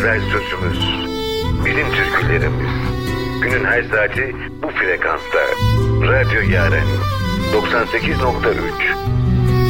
güzel sözümüz, bizim türkülerimiz. Günün her saati bu frekansta. Radyo Yaren 98.3